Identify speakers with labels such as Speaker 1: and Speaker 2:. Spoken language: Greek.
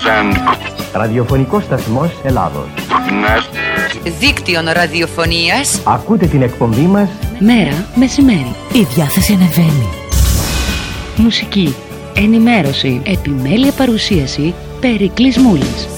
Speaker 1: Ραδιοφωνικός σταθμός Ελλάδος.
Speaker 2: Δίκτυο ραδιοφωνίας.
Speaker 1: Ακούτε την εκπομπή μας
Speaker 3: μέρα μεσημέρι.
Speaker 4: Η διάθεση ανεβαίνει.
Speaker 3: Μουσική, ενημέρωση, επιμέλεια παρουσίαση, Περικλής Μούλης.